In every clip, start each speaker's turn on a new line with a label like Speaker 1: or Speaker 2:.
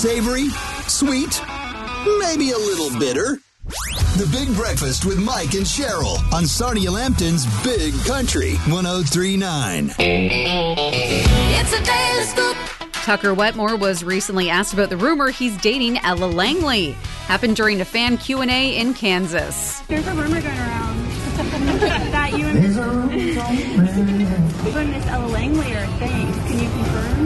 Speaker 1: Savory, sweet, maybe a little bitter. The Big Breakfast with Mike and Cheryl on Sarnia Lambton's Big Country 103.9.
Speaker 2: It's a daily scoop.
Speaker 3: Tucker Wetmore was recently asked about the rumor he's dating Ella Langley. Happened during a fan Q&A in Kansas.
Speaker 4: There's a rumor going around that you and Miss Ella Langley are a thing. Can you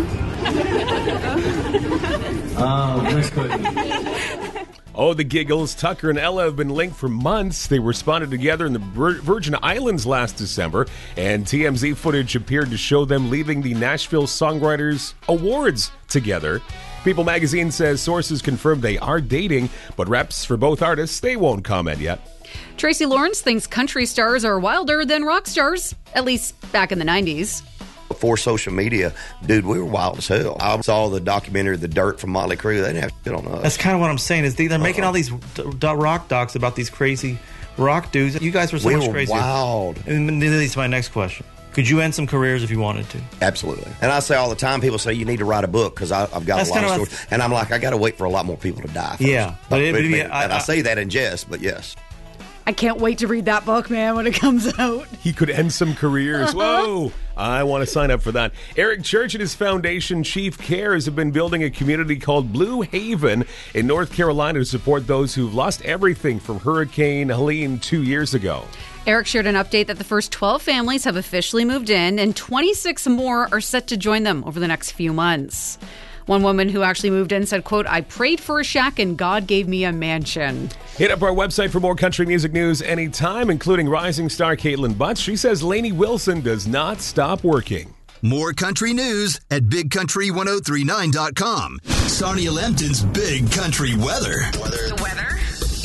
Speaker 4: confirm?
Speaker 5: Next question.
Speaker 6: Oh, the giggles. Tucker and Ella have been linked for months. They were spotted together in the Virgin Islands last December, and TMZ footage appeared to show them leaving the Nashville Songwriters Awards together. People magazine says sources confirmed they are dating, but reps for both artists, they won't comment yet.
Speaker 3: Tracy Lawrence thinks country stars are wilder than rock stars, at least back in the 90s.
Speaker 7: Before social media, dude, we were wild as hell. I saw the documentary The Dirt from Motley Crue. They didn't have shit on us.
Speaker 5: That's kind of what I'm saying. Is they're making all these rock docs about these crazy rock dudes. You guys were so much crazier.
Speaker 7: Wild.
Speaker 5: And this leads to my next question. Could you end some careers if you wanted to?
Speaker 7: Absolutely. And I say all the time, people say you need to write a book because I've got a lot of stories. And I'm like, I got to wait for a lot more people to die first.
Speaker 5: Yeah.
Speaker 7: But I say that in jest, but yes.
Speaker 3: I can't wait to read that book, man, when it comes out.
Speaker 6: He could end some careers. Whoa! I want to sign up for that. Eric Church and his foundation, Chief Cares, have been building a community called Blue Haven in North Carolina to support those who've lost everything from Hurricane Helene 2 years ago.
Speaker 3: Eric shared an update that the first 12 families have officially moved in, and 26 more are set to join them over the next few months. One woman who actually moved in said, quote, I prayed for a shack and God gave me a mansion.
Speaker 6: Hit up our website for more country music news anytime, including rising star Caitlin Butts. She says Lainey Wilson does not stop working.
Speaker 1: More country news at BigCountry1039.com. Sarnia Lambton's Big Country weather.
Speaker 2: The weather?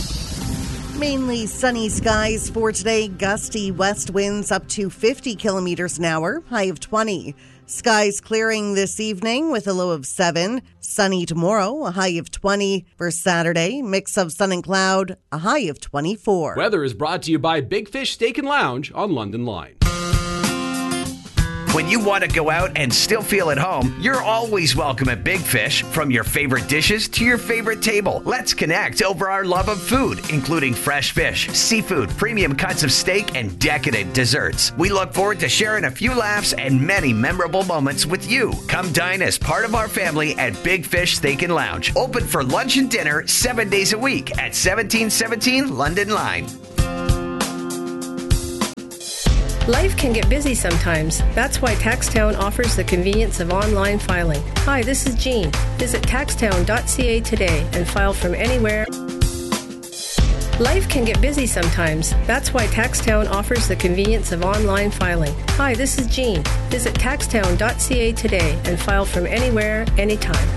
Speaker 8: Mainly sunny skies for today. Gusty west winds up to 50 kilometers an hour, high of 20. Skies clearing this evening with a low of 7. Sunny tomorrow, a high of 20. For Saturday, mix of sun and cloud, a high of 24.
Speaker 9: Weather is brought to you by Big Fish Steak and Lounge on London Line.
Speaker 10: When you want to go out and still feel at home, you're always welcome at Big Fish. From your favorite dishes to your favorite table, let's connect over our love of food, including fresh fish, seafood, premium cuts of steak, and decadent desserts. We look forward to sharing a few laughs and many memorable moments with you. Come dine as part of our family at Big Fish Steak and Lounge. Open for lunch and dinner 7 days a week at 1717 London Line.
Speaker 11: Life can get busy sometimes. That's why TaxTown offers the convenience of online filing. Hi, this is Jean. Visit taxtown.ca today and file from anywhere. Life can get busy sometimes. That's why TaxTown offers the convenience of online filing. Hi, this is Jean. Visit taxtown.ca today and file from anywhere, anytime.